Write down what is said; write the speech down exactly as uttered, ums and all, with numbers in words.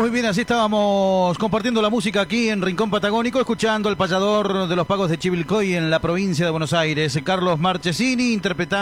Muy bien, así estábamos compartiendo la música aquí en Rincón Patagónico, escuchando al payador de los pagos de Chivilcoy en la provincia de Buenos Aires, Carlos Marchesini, interpretando